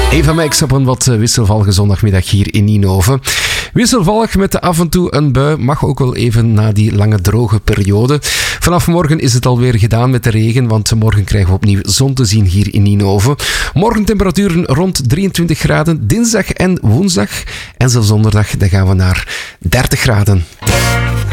Eva Max op een wat wisselvallige zondagmiddag hier in Ninove. Wisselvallig met af en toe een bui, mag ook wel even na die lange droge periode. Vanaf morgen is het alweer gedaan met de regen, want morgen krijgen we opnieuw zon te zien hier in Ninove. Morgen temperaturen rond 23 graden, dinsdag en woensdag. En zelfs donderdag dan gaan we naar 30 graden.